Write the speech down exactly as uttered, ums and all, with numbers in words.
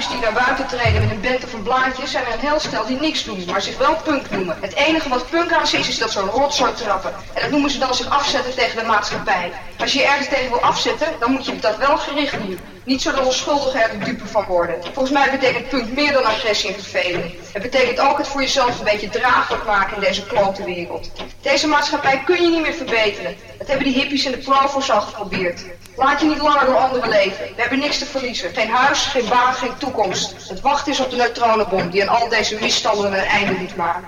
hippies die naar buiten treden met een bent of een blaadje zijn er een heel stel die niks doen, maar zich wel punk noemen. Het enige wat punk aan ze is, is dat ze een rotzooi trappen. En dat noemen ze dan zich afzetten tegen de maatschappij. Als je je ergens tegen wil afzetten, dan moet je dat wel gericht doen. Niet zo de onschuldigen er de dupe van worden. Volgens mij betekent punk meer dan agressie en verveling. Het betekent ook het voor jezelf een beetje draaglijk maken in deze klote wereld. Deze maatschappij kun je niet meer verbeteren. Dat hebben die hippies en de provo's al geprobeerd. Laat je niet langer door anderen leven. We hebben niks te verliezen. Geen huis, geen baan, geen toekomst. Het wachten is op de neutronenbom die aan al deze misstanden een einde moet maken.